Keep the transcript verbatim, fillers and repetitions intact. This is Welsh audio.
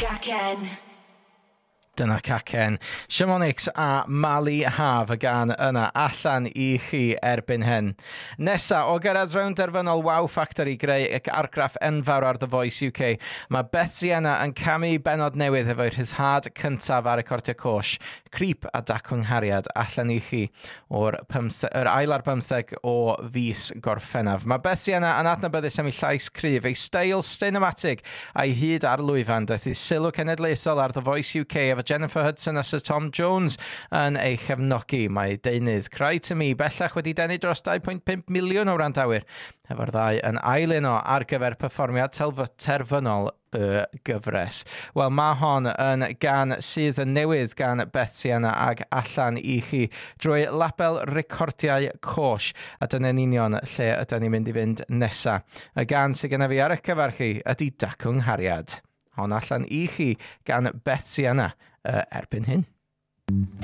Gacen. Dyna Cacen. Shamonix a Mali Haf y gan yna allan i chi erbyn hyn. Nesa, o gyrraedd rownd derfynol Wow Factor i greu y argraff enfawr ar The Voice U K, mae Beth Sienna yn camu benod newydd efo'i rhyddhad cyntaf ar y cortiau cosh. Creep a dacwng hariad allan i chi o'r yr ail ar bymtheg o fis Gorffennaf. Mae Beth Sienna yn adnabyddus am ei llais cryf, ei steil cinematig a'i hyd ar lwyfan, daeth i sylw cenedlaethol ar The Voice U K efo Jennifer Hudson a Sir Tom Jones yn ei chefnogi. Mae deunydd Cry to Me bellach wedi denu dros dau pwynt pump miliwn o wrandawyr, efo'r ddau yn ailuno ar gyfer perfformiad terfynol y gyfres. Wel, mae hon yn gan sydd yn newydd gan Beth Sienna ag allan i chi drwy label recordiau cosh, a dyna'n union lle ydyn ni'n mynd i fynd nesa. Y gan sydd gennym fi ar y cyfer chi ydy Dacwng Hariad. Hon allan i chi gan Beth Sienna uh, erbyn hyn.